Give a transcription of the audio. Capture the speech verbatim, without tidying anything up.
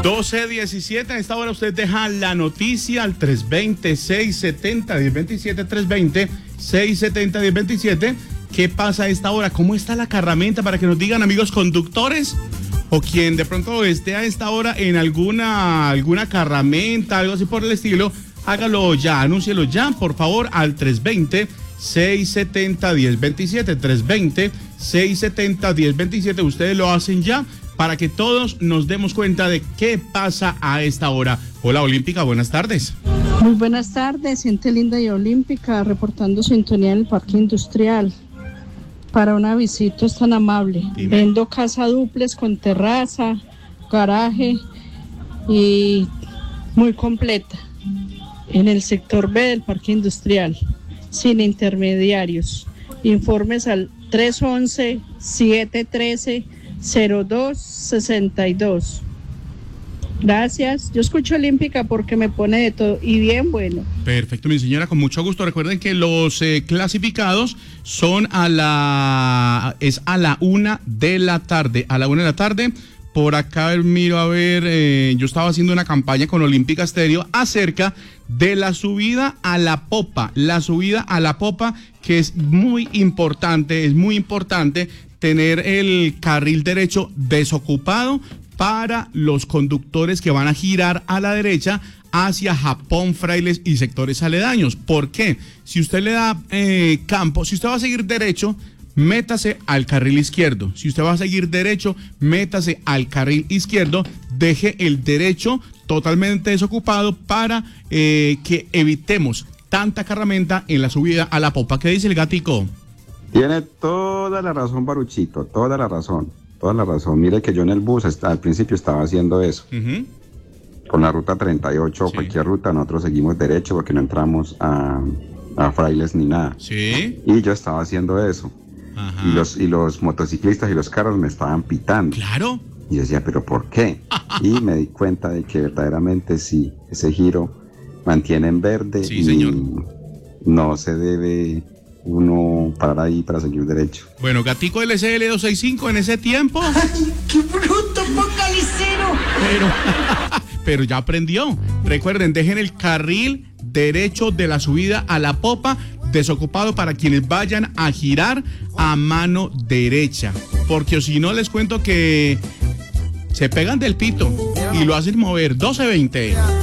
doce diecisiete, a esta hora usted deja la noticia al tres veinte, seiscientos setenta, diez veintisiete, tres veinte, seiscientos setenta, diez veintisiete. ¿Qué pasa a esta hora? ¿Cómo está la carramenta? Para que nos digan, amigos conductores, o quien de pronto esté a esta hora en alguna, alguna carramenta, algo así por el estilo, hágalo ya, anúncielo ya, por favor, al tres veinte, seiscientos setenta, diez veintisiete, tres veinte, seiscientos setenta, diez veintisiete. Ustedes lo hacen ya para que todos nos demos cuenta de qué pasa a esta hora. Hola, Olímpica, buenas tardes. Muy buenas tardes, gente linda y olímpica, reportando sintonía en el Parque Industrial. Para una visita es tan amable. Dime. Vendo casa duplex con terraza, garaje y muy completa. En el sector B del Parque Industrial, sin intermediarios. Informes al tres once, siete trece, cero dos sesenta y dos. Gracias. Yo escucho Olímpica porque me pone de todo y bien bueno. Perfecto, mi señora, con mucho gusto. Recuerden que los eh, clasificados son a la es a la una de la tarde. A la una de la tarde. Por acá miro a ver, eh, yo estaba haciendo una campaña con Olímpica Estéreo acerca de la subida a la popa. La subida a la popa, que es muy importante, es muy importante tener el carril derecho desocupado para los conductores que van a girar a la derecha hacia Japón, Frailes y sectores aledaños. ¿Por qué? Si usted le da eh, campo, si usted va a seguir derecho, métase al carril izquierdo. Si usted va a seguir derecho, métase al carril izquierdo, deje el derecho totalmente desocupado para eh, que evitemos tanta carramenta en la subida a la popa. ¿Qué dice el gatico? Tiene toda la razón, Baruchito, toda la razón. Toda la razón. Mire que yo en el bus está, al principio estaba haciendo eso. Uh-huh. Con la ruta treinta y ocho, sí. Cualquier ruta, nosotros seguimos derecho porque no entramos a, a Frailes ni nada. Sí. Y yo estaba haciendo eso. Ajá. Y los, y los motociclistas y los carros me estaban pitando. Claro. Y yo decía, ¿pero por qué? Y me di cuenta de que verdaderamente sí, ese giro mantiene en verde. Sí, y señor. No se debe uno parar ahí para seguir derecho. Bueno, gatico L C L doscientos sesenta y cinco en ese tiempo. ¡Ay, qué bruto! ¡Póngale cero! Pero, pero ya aprendió. Recuerden, dejen el carril derecho de la subida a la popa desocupado para quienes vayan a girar a mano derecha. Porque si no, les cuento que se pegan del pito y lo hacen mover. doce veinte.